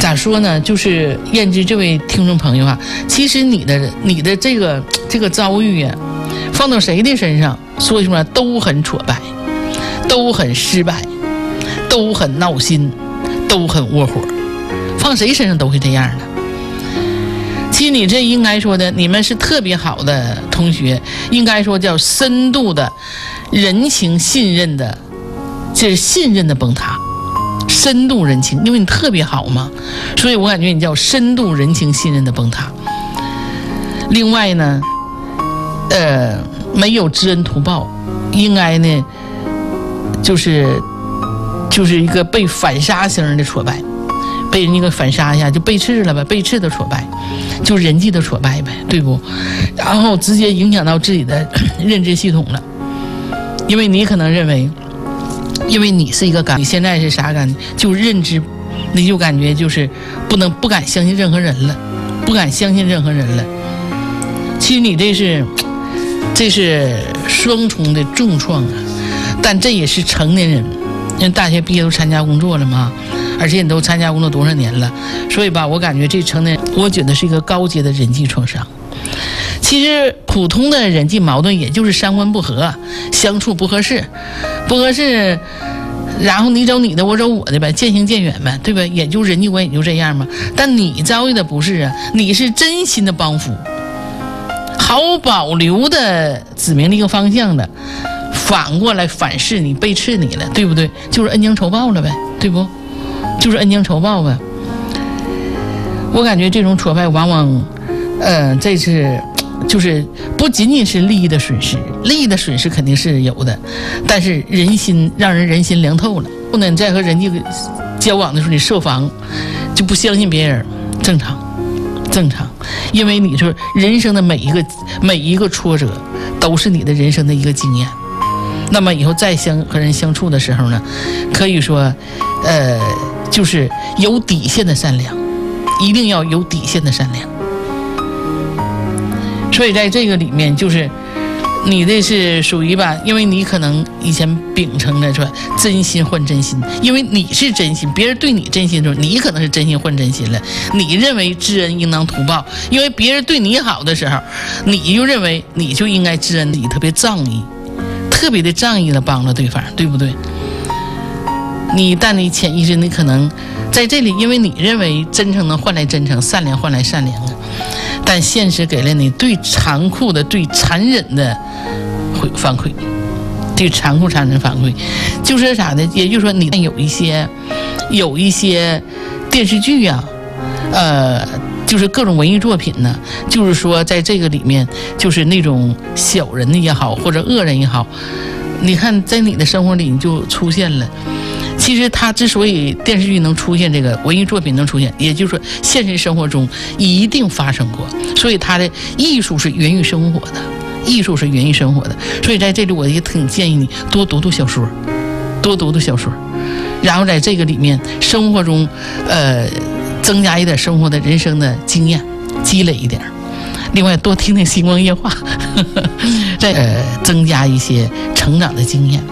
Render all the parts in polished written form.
咋说呢？就是燕之这位听众朋友啊，其实你的这个遭遇呀，放到谁的身上，说句实话都很挫败，都很失败，都很闹心，都很窝火，放谁身上都会这样的。其实你这应该说的，你们是特别好的同学，应该说叫深度的人情信任的，这是信任的崩塌，深度人情，因为你特别好嘛，所以我感觉你叫深度人情信任的崩塌。另外呢，没有知恩图报，应该呢就是一个被反杀型的挫败，被人家给反杀一下就被刺了呗，被刺的挫败，就人际的挫败呗，对不？然后直接影响到自己的认知系统了，因为你可能认为，因为你是一个感，你现在是啥感觉？就认知，你就感觉就是不敢相信任何人了，不敢相信任何人了。其实你这是双重的重创啊，但这也是成年人，因为大学毕业都参加工作了嘛，而且你都参加工作多少年了，所以吧，我感觉这成年人，我觉得是一个高阶的人际创伤。其实普通的人际矛盾也就是三观不合，相处不合适，然后你走你的，我走我的呗，渐行渐远呗，对吧？也就人际关系也就这样嘛。但你遭遇的不是啊，你是真心的帮扶，毫无保留的指明了一个方向的，反过来反噬你，背刺你了，对不对？就是恩将仇报了呗，对不？就是恩将仇报呗。我感觉这种挫败往往，这次就是不仅仅是利益的损失，利益的损失肯定是有的，但是让人人心凉透了。不能在和人际交往的时候你设防，就不相信别人，正常，因为你说人生的每一个挫折都是你的人生的一个经验。那么以后再和人相处的时候呢，可以说，就是有底线的善良，一定要有底线的善良。所以在这个里面，就是你这是属于吧，因为你可能以前秉承着说真心换真心，因为你是真心，别人对你真心的时候，你可能是真心换真心了。你认为知恩应当图报，因为别人对你好的时候，你就认为你就应该知恩，你特别仗义，特别的仗义的帮了对方，对不对？但你潜意识你可能在这里，因为你认为真诚能换来真诚，善良换来善良啊，但现实给了你最残酷的、最残忍的反馈，对残酷残忍反馈，就是啥呢？也就是说，你有一些电视剧啊，就是各种文艺作品呢，就是说在这个里面，就是那种小人的也好，或者恶人也好，你看在你的生活里你就出现了。其实他之所以电视剧能出现，这个文艺作品能出现，也就是说现实生活中一定发生过，所以他的艺术是源于生活的，所以在这里我也挺建议你多读读小说，然后在这个里面生活中增加一点生活的人生的经验，积累一点。另外多听听星光夜话，再增加一些成长的经验。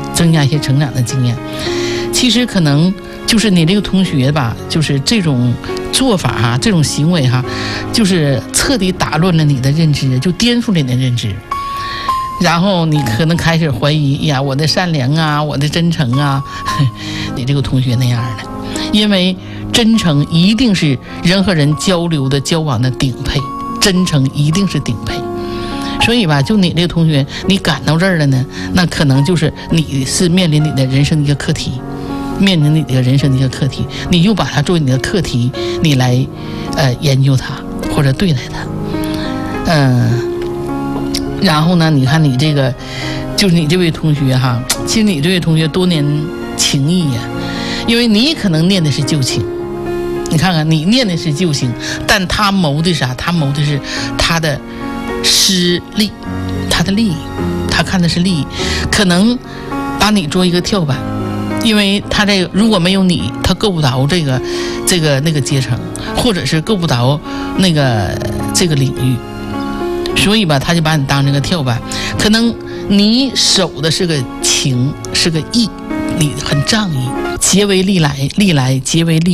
其实可能就是你这个同学吧，就是这种做法哈，这种行为哈，就是彻底打乱了你的认知，就颠覆了你的认知。然后你可能开始怀疑呀，我的善良啊，我的真诚啊，你这个同学那样的，因为真诚一定是人和人交流的交往的顶配，真诚一定是顶配。所以吧，就你这个同学，你赶到这儿了呢，那可能就是你是面临你的人生的一个课题，你就把它作为你的课题，你来研究它或者对待它，然后呢，你看你这个，就是你这位同学哈，其实你这位同学多年情谊呀，因为你可能念的是旧情，你看看你念的是旧情，但他谋的啥？他谋的是他的私利，他的利益，他看的是利益，可能把你做一个跳板，因为他这个如果没有你，他够不着这个那个阶层，或者是够不着这个领域，所以吧，他就把你当这个跳板。可能你守的是个情，是个义，你很仗义，结为利来，利来结为利。